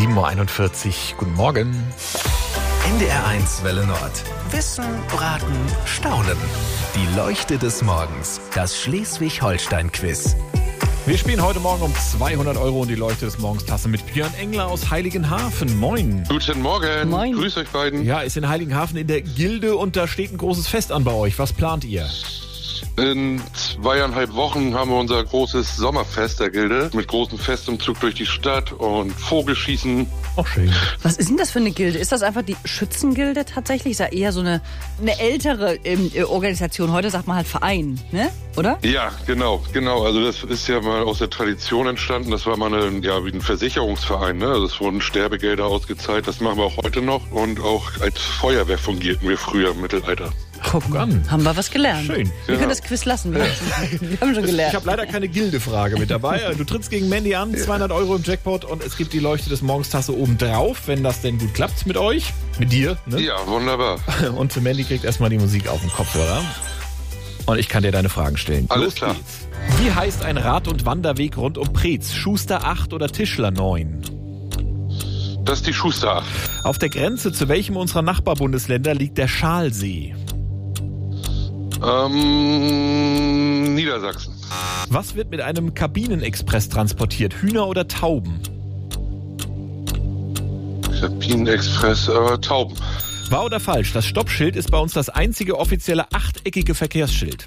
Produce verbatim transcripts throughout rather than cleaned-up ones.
sieben Uhr einundvierzig. Guten Morgen. N D R eins Welle Nord. Wissen, Raten, Staunen. Die Leuchte des Morgens. Das Schleswig-Holstein-Quiz. Wir spielen heute Morgen um zweihundert Euro und die Leuchte des Morgens Tasse mit Björn Engler aus Heiligenhafen. Moin. Guten Morgen. Moin. Grüß euch beiden. Ja, ist in Heiligenhafen in der Gilde und da steht ein großes Fest an bei euch. Was plant ihr? In zweieinhalb Wochen haben wir unser großes Sommerfest der Gilde mit großem Festumzug durch die Stadt und Vogelschießen. Auch schön. Was ist denn das für eine Gilde? Ist das einfach die Schützengilde tatsächlich? Ist ja eher so eine, eine ältere ähm, Organisation. Heute sagt man halt Verein, ne? Oder? Ja, genau, genau. Also das ist ja mal aus der Tradition entstanden. Das war mal eine, ja, wie ein Versicherungsverein, ne? Also es wurden Sterbegelder ausgezahlt. Das machen wir auch heute noch. Und auch als Feuerwehr fungierten wir früher im Mittelalter. Guck an. Haben wir was gelernt. Schön. Wir Genau. können das Quiz lassen. Wir, wir haben schon Ich gelernt. habe leider keine Gilde-Frage mit dabei. Du trittst gegen Mandy an, zweihundert Euro im Jackpot und es gibt die Leuchte des Morgens Tasse oben drauf, wenn das denn gut klappt mit euch, mit dir. Ne? Ja, wunderbar. Und Mandy kriegt erstmal die Musik auf den Kopfhörer. Und ich kann dir deine Fragen stellen. Alles Los klar. geht's. Wie heißt ein Rad- und Wanderweg rund um Preetz? Schuster acht oder Tischler neun? Das ist die Schuster. Auf der Grenze zu welchem unserer Nachbarbundesländer liegt der Schalsee? Ähm, Niedersachsen. Was wird mit einem Kabinenexpress transportiert? Hühner oder Tauben? Kabinenexpress, äh, Tauben. Wahr oder falsch? Das Stoppschild ist bei uns das einzige offizielle achteckige Verkehrsschild.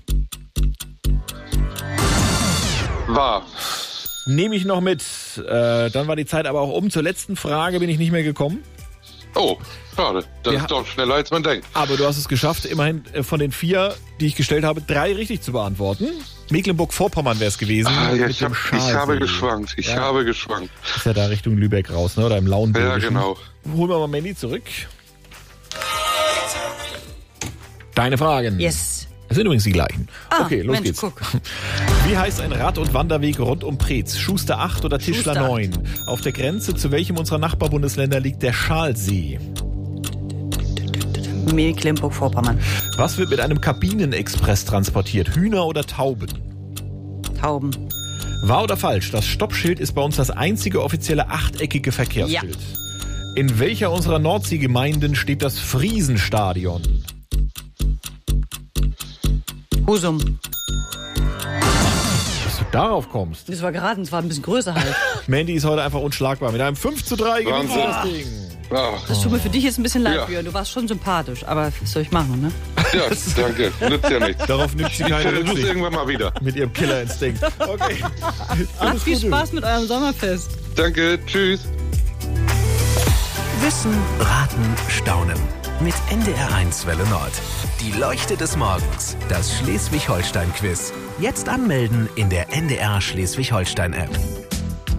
Wahr. Nehme ich noch mit. Äh, dann war die Zeit aber auch um. Zur letzten Frage bin ich nicht mehr gekommen. Oh, schade. Das Ja. ist doch schneller, als man denkt. Aber du hast es geschafft, immerhin äh, von den vier, die ich gestellt habe, drei richtig zu beantworten. Mecklenburg-Vorpommern wäre es gewesen. Ah, ja, mit ich, dem hab, ich Schalsee. habe geschwankt. Ich Ja. habe geschwankt. Ist ja da Richtung Lübeck raus, ne? Oder im Ja, Lauenburgischen. genau. Holen wir mal Mandy zurück. Deine Fragen. Yes. Das sind übrigens die gleichen. Ah, okay, los Mensch, geht's. guck. Wie heißt ein Rad- und Wanderweg rund um Preetz? Schuster acht oder Tischler Schuster neun? Auf der Grenze zu welchem unserer Nachbarbundesländer liegt der Schalsee? Mecklenburg-Vorpommern. Was wird mit einem Kabinenexpress transportiert? Hühner oder Tauben? Tauben. Wahr oder falsch? Das Stoppschild ist bei uns das einzige offizielle achteckige Verkehrsschild. In welcher unserer Nordseegemeinden steht das Friesenstadion? Husum. Dass du darauf kommst. Das war geraten, es war ein bisschen größer halt. Mandy ist heute einfach unschlagbar. Mit einem fünf zu drei gewinnt sie Wahnsinn. das Ding. Ah, Das tut mir für dich jetzt ein bisschen leid, Ja. Björn. Du warst schon sympathisch, aber was soll ich machen, ne? ja, danke. Nützt ja nichts. Darauf nimmt sie Ich keine versuch's Rücksicht. irgendwann mal wieder. Mit ihrem Killerinstinkt. Okay. Habt viel Spaß mit eurem Sommerfest. Danke, tschüss. Wissen, Raten, Staunen. Mit N D R eins Welle Nord. Die Leuchte des Morgens. Das Schleswig-Holstein-Quiz. Jetzt anmelden in der N D R Schleswig-Holstein-App.